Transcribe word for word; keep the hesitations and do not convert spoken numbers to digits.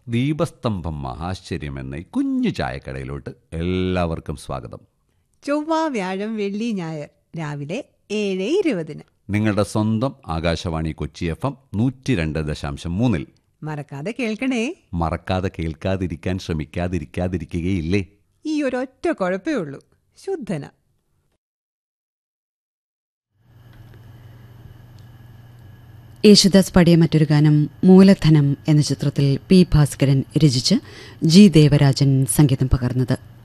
ദീപസ്തംഭം മഹാശ്ചര്യം എന്ന ഈ കുഞ്ഞു ചായക്കടയിലോട്ട് എല്ലാവർക്കും സ്വാഗതം. ചൊവ്വ, വ്യാഴം, വെള്ളി, ഞായർ രാവിലെ ഏഴ് ഇരുപതിന് നിങ്ങളുടെ സ്വന്തം ആകാശവാണി കൊച്ചി എഫ് എം നൂറ്റി രണ്ട് ദശാംശം മൂന്നിൽ മറക്കാതെ കേൾക്കണേ. മറക്കാതെ കേൾക്കാതിരിക്കാൻ ശ്രമിക്കാതിരിക്കാതിരിക്കുകയില്ലേ? ഈ ഒരൊറ്റ കുഴപ്പമേ ഉള്ളൂ, ശുദ്ധന. യേശുദാസ് പാടിയ മറ്റൊരു ഗാനം മൂലധനം എന്ന ചിത്രത്തിൽ പി ഭാസ്കരൻ രചിച്ച് ജി ദേവരാജൻ സംഗീതം പകർന്നത്.